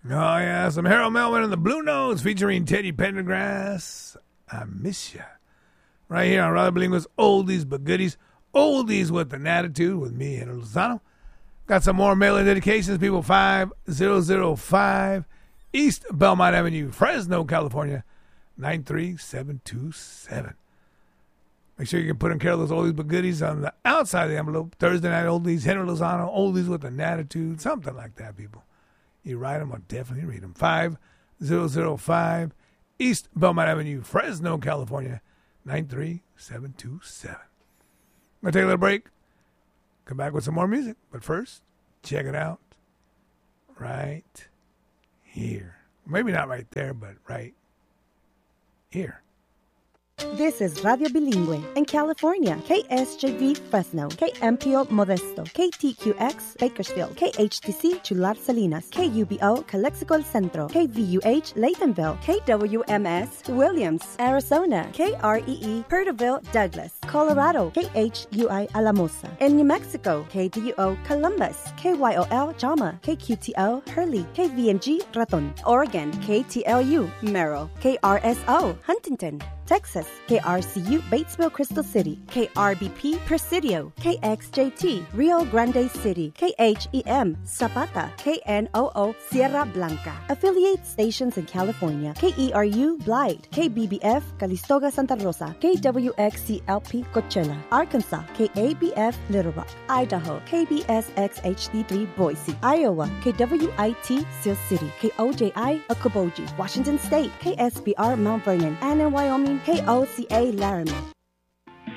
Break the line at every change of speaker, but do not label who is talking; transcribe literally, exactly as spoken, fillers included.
Oh, yeah, some Harold Melvin and the Blue Notes featuring Teddy Pendergrass. I miss ya. Right here on Radio Bilingual's Oldies But Goodies. Oldies with an Attitude with me, Henry Lozano. Got some more mail-in dedications. People five thousand five East Belmont Avenue, Fresno, California, nine three seven two seven. Make sure you can put in care of those Oldies But Goodies on the outside of the envelope. Thursday Night Oldies, Henry Lozano, Oldies with an Attitude, something like that, people. You write them, I'll definitely read them. five thousand five East Belmont Avenue, Fresno, California, nine three seven two seven. I'm going to take a little break. Come back with some more music. But first, check it out right here. Maybe not right there, but right here.
This is Radio Bilingüe in California, K S J V Fresno, K M P O Modesto, K T Q X Bakersfield, K H T C Chular Salinas, K U B O Calexico El Centro, K V U H Laytonville, K W M S Williams, Arizona, K R E E Perterville Douglas, Colorado, K H U I Alamosa, in New Mexico, K D U O Columbus, K Y O L Jama, K Q T O Hurley, K V N G Raton, Oregon, K T L U Merrill, K R S O Huntington, Texas, K R C U Batesville Crystal City, K R B P Presidio, K X J T Rio Grande City, K H E M Zapata, K N O O Sierra Blanca. Affiliate stations in California, K E R U Blythe, K B B F Calistoga Santa Rosa, K W X C L P Coachella, Arkansas, K A B F Little Rock, Idaho, K B S X H D three Boise, Iowa, K W I T Sioux City, K O J I Okoboji, Washington State, K S B R Mount Vernon, and in Wyoming, K O C A Laramie.